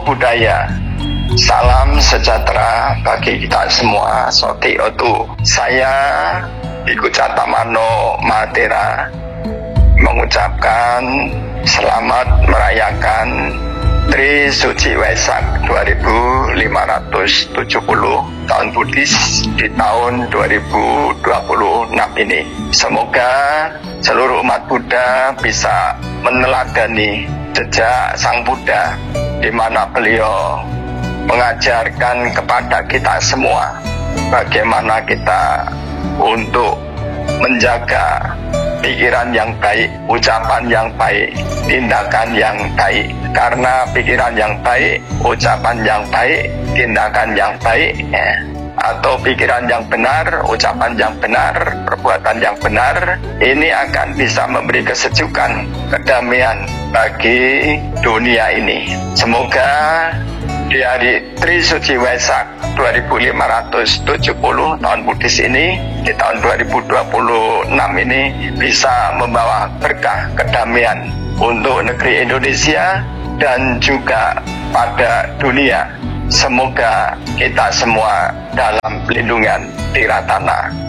budaya. Salam sejahtera bagi kita semua. Soti Otu. Saya Iku Catamano Matera mengucapkan selamat merayakan Tri Suci Waisak 2570 tahun Buddhis di tahun 2026 ini. Semoga seluruh umat Buddha bisa meneladani jejak Sang Buddha, di mana beliau mengajarkan kepada kita semua bagaimana kita untuk menjaga pikiran yang baik, ucapan yang baik, tindakan yang baik. Karena pikiran yang baik, ucapan yang baik, tindakan yang baik, atau pikiran yang benar, ucapan yang benar, perbuatan yang benar, ini akan bisa memberi kesejukan, kedamaian bagi dunia ini. Semoga di hari Tri Suci Waisak 2570 tahun Buddhis ini, di tahun 2026 ini, bisa membawa berkah kedamaian untuk negeri Indonesia dan juga pada dunia. Semoga kita semua dalam lindungan Tiratana.